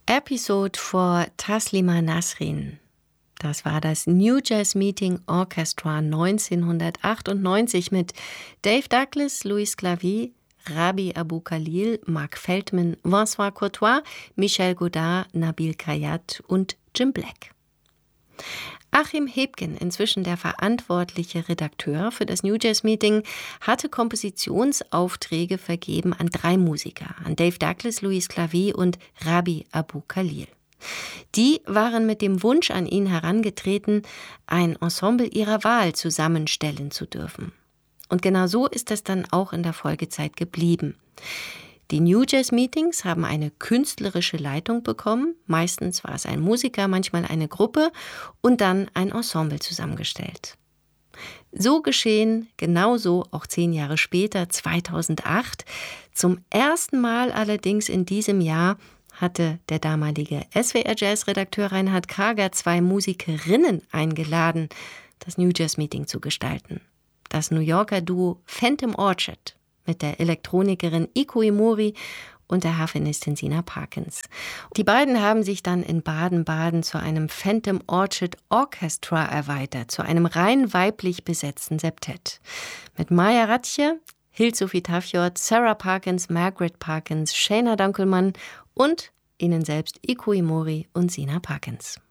Episode for Taslima Nasrin. Das war das New Jazz Meeting Orchestra 1998 mit Dave Douglas, Louis Clavis, Rabi Abou Khalil, Mark Feldman, François Courtois, Michel Godard, Nabil Kayat und Jim Black. Achim Hebgen, inzwischen der verantwortliche Redakteur für das New Jazz Meeting, hatte Kompositionsaufträge vergeben an 3 Musiker, an Dave Douglas, Louis Clavis und Rabi Abou Khalil. Die waren mit dem Wunsch an ihn herangetreten, ein Ensemble ihrer Wahl zusammenstellen zu dürfen. Und genau so ist es dann auch in der Folgezeit geblieben. Die New Jazz Meetings haben eine künstlerische Leitung bekommen. Meistens war es ein Musiker, manchmal eine Gruppe und dann ein Ensemble zusammengestellt. So geschehen genauso auch 10 Jahre später, 2008. Zum ersten Mal allerdings in diesem Jahr hatte der damalige SWR-Jazz-Redakteur Reinhard Kager 2 Musikerinnen eingeladen, das New Jazz Meeting zu gestalten. Das New Yorker Duo Phantom Orchard mit der Elektronikerin Iko Imori und der Harfenistin Sina Parkins. Die beiden haben sich dann in Baden-Baden zu einem Phantom Orchard Orchestra erweitert, zu einem rein weiblich besetzten Septett. Mit Maja Ratje, Hild-Sophie Tafjord, Sarah Parkins, Margaret Parkins, Shana Dunkelmann und ihnen selbst Iko Imori und Sina Parkins.